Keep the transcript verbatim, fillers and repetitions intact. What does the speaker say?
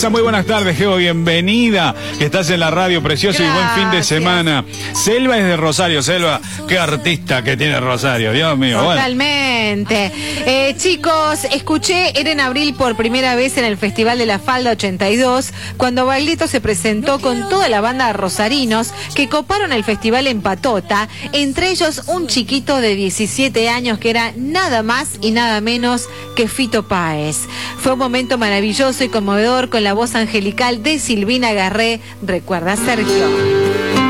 Teresa, muy buenas tardes, Geo, bienvenida, que estás en la radio, precioso. Gracias. Y buen fin de semana. Selva es de Rosario. Selva, qué artista que tiene Rosario, Dios mío. Totalmente. Bueno. Eh, chicos, escuché Eren Abril por primera vez en el Festival de la Falda ochenta y dos, cuando Baglietto se presentó con toda la banda de rosarinos que coparon el festival en Patota, entre ellos un chiquito de diecisiete años que era nada más y nada menos que Fito Páez. Fue un momento maravilloso y conmovedor con la voz angelical de Silvina Garré. ¿Recuerda, Sergio?